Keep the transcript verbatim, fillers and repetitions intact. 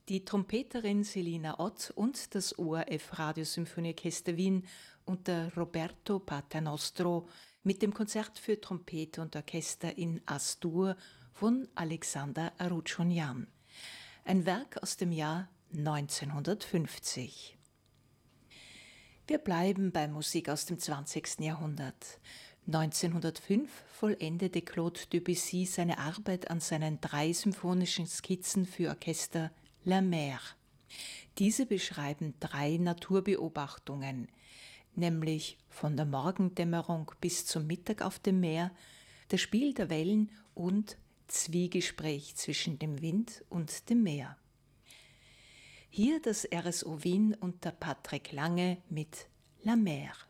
Die Trompeterin Selina Ott und das O R F Radiosymphonieorchester Wien unter Roberto Paternostro mit dem Konzert für Trompete und Orchester in As-Dur von Alexander Arutyunjan. Ein Werk aus dem Jahr neunzehnhundertfünfzig. Wir bleiben bei Musik aus dem zwanzigsten Jahrhundert. neunzehnhundertfünf vollendete Claude Debussy seine Arbeit an seinen drei symphonischen Skizzen für Orchester La Mer. Diese beschreiben drei Naturbeobachtungen, nämlich von der Morgendämmerung bis zum Mittag auf dem Meer, das Spiel der Wellen und Zwiegespräch zwischen dem Wind und dem Meer. Hier das R S O Wien unter Patrick Lange mit La Mer.